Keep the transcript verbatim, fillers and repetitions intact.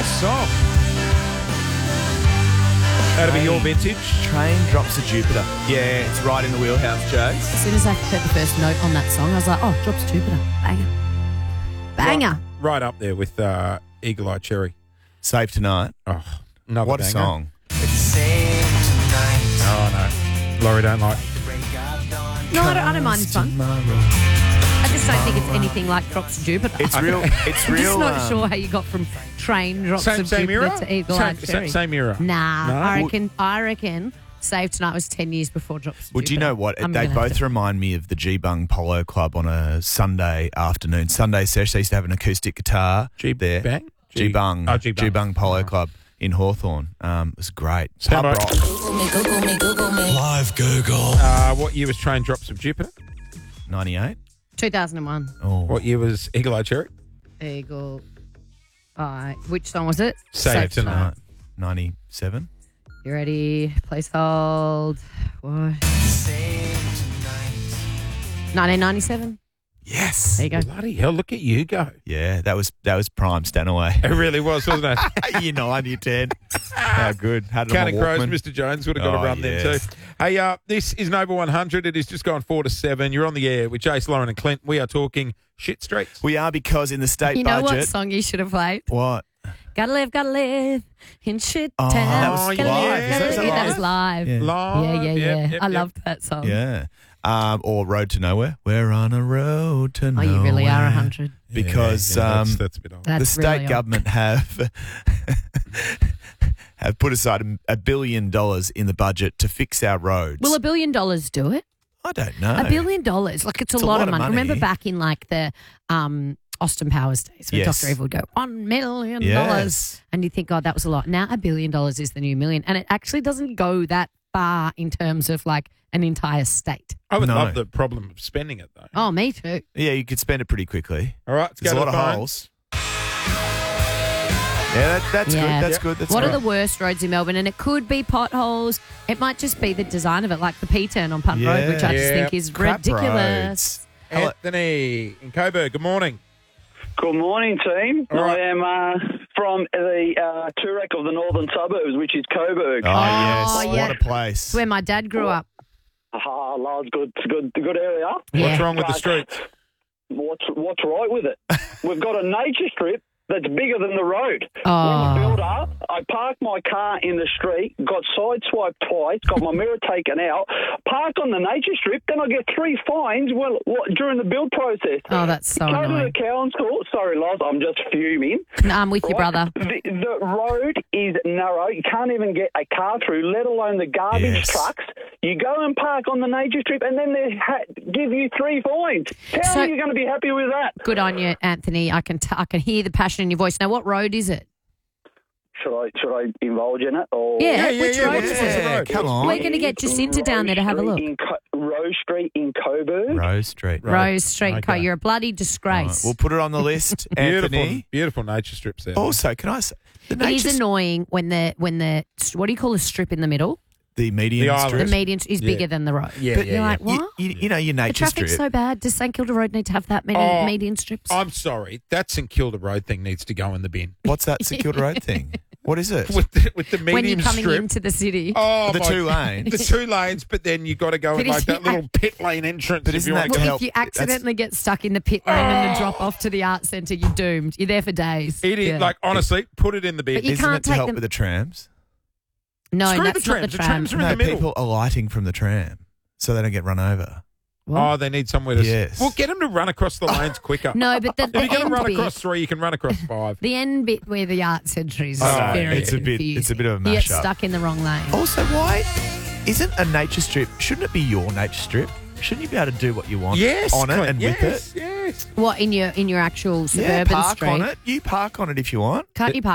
song? That'll be your vintage. Train Drops of Jupiter. Yeah, it's right in the wheelhouse, Joe. As soon as I heard the first note on that song, I was like, oh, Drops of Jupiter. Banger. Banger. Right, right up there with uh, Eagle Eye Cherry. Save Tonight. Oh, another What a banger. song. Oh, no. Laurie don't like. No, I don't, I don't mind this one. I just don't think it's anything like Drops of Jupiter. It's real. It's I'm real. just not um, sure how you got from Train Drops Same, of same Jupiter era? to Eagle Eye Same, Cherry. same, same era. Nah, No? I reckon. I reckon. Save Tonight was ten years before Drops of Well, do you Jupiter. know what? I'm They gonna have both to- remind me of the G-Bung Polo Club on a Sunday afternoon. Sunday sesh. They used to have an acoustic guitar G there. Bang? G- G-Bung. Oh, G-Bung. G-Bung Polo Oh. Club in Hawthorne. Um, it was great. Stand Pub by. rock. Google me, Google me, Google me. Live Google. Uh, what year was Train Drops of Jupiter? ninety-eight. two thousand one. Oh. What year was Eagle Eye Cherry? Eagle Eye. Which song was it? Save Tonight. Tonight. ninety-seven. You ready? Please hold. What? nineteen ninety-seven. Yes. There you go. Bloody hell, look at you go. Yeah, that was that was prime Stanaway. It really was, wasn't it? Year nine, year ten. How good. Had it on Counting my Crows, Walkman. Mister Jones would have got Oh, a run yes. then too. Hey, uh, this is Nova one hundred. It has just gone four to seven. You're on the air with Jace, Lauren and Clint. We are talking shit streets. We are, because in the state You know budget. what song you should have played? What? Gotta live, gotta live in shit Oh, town. that was Gotta live. live, Is that- gotta is that live. live? That was live. Yeah. Live. Yeah, yeah, Yep, yeah. yep, I yep. loved that song. Yeah. Um, or Road to Nowhere. We're on a road to Oh, nowhere. you really are one hundred. Because Yeah, yeah, that's, um, that's a bit old. That's the state really old. government have have put aside a, a billion dollars in the budget to fix our roads. Will a billion dollars do it? I don't know. A billion dollars. Like, it's a, It's a lot, lot of of money. money. Remember back in, like, the um, Austin Powers days when Yes. Doctor Evil would go, one million dollars. Yes. And you think, God, that was a lot. Now a billion dollars is the new million. And it actually doesn't go that far in terms of, like, an entire state. I would No. love the problem of spending it, though. Oh, me too. Yeah, you could spend it pretty quickly. All right, let's There's go a to lot the of phone. holes. Yeah, that, that's Yeah. good. That's Yep. good. That's What right. are the worst roads in Melbourne? And it could be potholes. It might just be the design of it, like the P-turn on Punt Road, which I just Yeah. think is Crap ridiculous. roads. Hello. Anthony in Coburg, good morning. Good morning, team. All right. I am uh, from the uh, Turek of the northern suburbs, which is Coburg. Oh, yes. Oh, yeah. What a place. It's where my dad grew up. Ah, loves good, good, good area. What's Yeah. wrong with the But streets? What's what's right with it? We've got a nature strip that's bigger than the road. Oh. When the builder, I parked my car in the street, got sideswiped twice, got my mirror taken out, parked on the nature strip, then I get three fines well, what, during the build process. Oh, that's so Go to annoying. the council. Sorry, Loz, I'm just fuming. No, I'm with you, Right? brother. The, the road is narrow. You can't even get a car through, let alone the garbage Yes. trucks. You go and park on the nature strip, and then they ha- give you three fines. How So- are you going to be happy with that? Good on you, Anthony. I can t- I can hear the passion in your voice. Now, what road is it? Should I should I indulge in it? Or Yeah, Yeah, yeah, which yeah. road What's, is what's it? the road? Come on. We're going to get Jacinta down there to have a Rose look. Street in Co- Rose Street in Coburg. Rose Street. Right. Rose Street, Co. Okay. You're a bloody All right, disgrace. we'll put it on the list, Beautiful, Anthony. beautiful nature strips there. Also, can I say the it is nature, annoying when the when the what do you call a strip in the middle? the median The island. strip? The median is Yeah. bigger than the road. Yeah, But yeah, You're yeah. like, You, what? you, you know your The nature traffic's strip. so bad. Does St Kilda Road need to have that many Oh, median strips? I'm sorry. That St Kilda Road thing needs to go in the bin. What's that St Kilda Road thing? What is it? With the, with the medium when you're coming strip. into the city. Oh, The my- two lanes. The two lanes, but then you've got to go But in like if that you little pit lane entrance But if isn't you want that to to go. help? If you That's- accidentally get stuck in the pit lane and then drop off to the art centre, you're doomed. You're there for days. It is, Yeah. like, honestly, put it in the bin. But you Isn't can't it to take help them- with the trams? no, Screw that's the not the trams. The tram. trams are in No, the middle. people alighting from the tram so they don't get run over. What? Oh, they need somewhere to... Yes. Well, get them to run across the lanes quicker. No, but the, If the you're going to end run bit, across three, you can run across five. the end bit where the art centre is Oh, very it's a bit- confusing. it's a bit of a You get mashup. stuck in the wrong lane. Also, why isn't a nature strip? Shouldn't it be your nature strip? Shouldn't you be able to do what you want Yes, on it Clint, and yes, with it? yes. What in your in your actual Yeah, suburban park street? on it. You park on it if you want. Can't you park